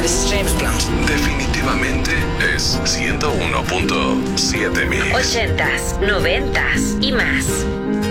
this is James Brown. Definitivamente es 101.7 Mix. 80s, 90s y más.